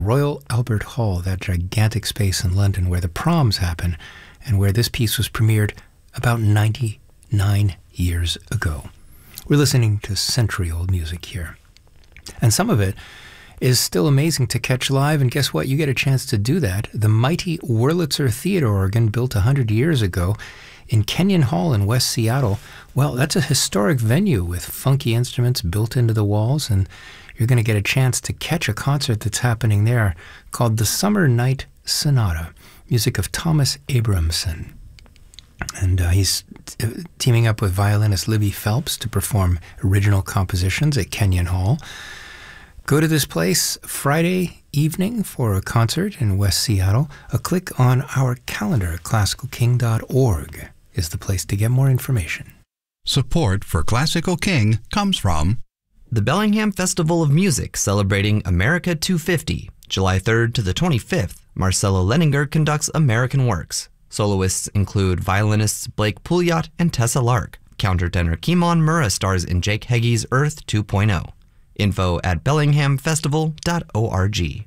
Royal Albert Hall, that gigantic space in London where the proms happen and where this piece was premiered about 99 years ago. We're listening to century-old music here. And some of it is still amazing to catch live, and guess what? You get a chance to do that. The mighty Wurlitzer Theater organ, built 100 years ago in Kenyon Hall in West Seattle. Well, that's a historic venue with funky instruments built into the walls, and you're going to get a chance to catch a concert that's happening there called the Summer Night Sonata, music of Thomas Abramson. And he's teaming up with violinist Libby Phelps to perform original compositions at Kenyon Hall. Go to this place Friday evening for a concert in West Seattle. A click on our calendar at classicalking.org is the place to get more information. Support for Classical King comes from the Bellingham Festival of Music, celebrating America 250. July 3rd to the 25th, Marcelo Leninger conducts American Works. Soloists include violinists Blake Pouliot and Tessa Lark. Countertenor Kimon Murrah stars in Jake Heggie's Earth 2.0. Info at bellinghamfestival.org.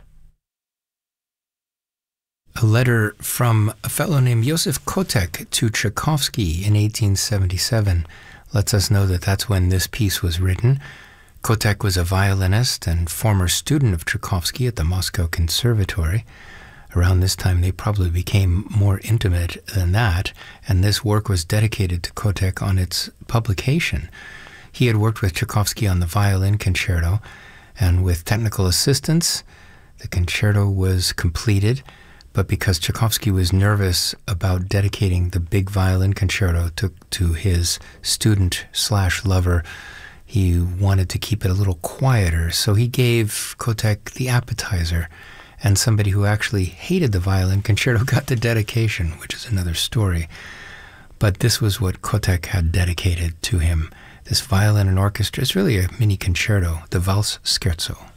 A letter from a fellow named Josef Kotek to Tchaikovsky in 1877 lets us know that that's when this piece was written. Kotek was a violinist and former student of Tchaikovsky at the Moscow Conservatory. Around this time, they probably became more intimate than that, and this work was dedicated to Kotek on its publication. He had worked with Tchaikovsky on the violin concerto, and with technical assistance, the concerto was completed, but because Tchaikovsky was nervous about dedicating the big violin concerto to his student/lover, he wanted to keep it a little quieter, so he gave Kotek the appetizer, and somebody who actually hated the violin concerto got the dedication, which is another story. But this was what Kotek had dedicated to him. This violin and orchestra is really a mini concerto, the Valse Scherzo.